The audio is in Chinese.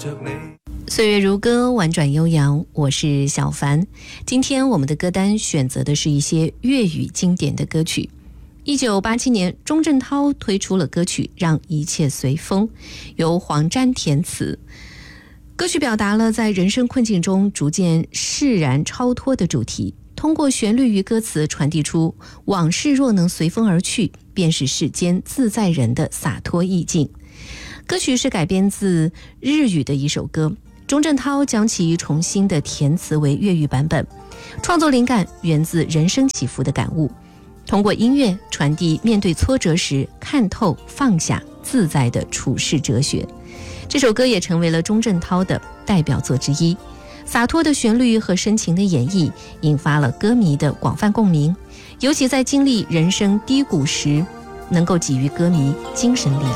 着你。 岁月如歌，婉转悠扬，我是小凡。今天我们的歌单选择的是一些粤语经典的歌曲。1987年，钟镇涛推出了歌曲《让一切随风》，由黄沾填词。歌曲表达了在人生困境中逐渐释然超脱的主题，通过旋律与歌词传递出往事若能随风而去，便是世间自在人的洒脱意境。歌曲是改编自日语的一首歌，钟镇涛将其重新的填词为粤语版本，创作灵感源自人生起伏的感悟，通过音乐传递面对挫折时看透放下自在的处世哲学。这首歌也成为了钟镇涛的代表作之一，洒脱的旋律和深情的演绎引发了歌迷的广泛共鸣，尤其在经历人生低谷时能够给予歌迷精神力量。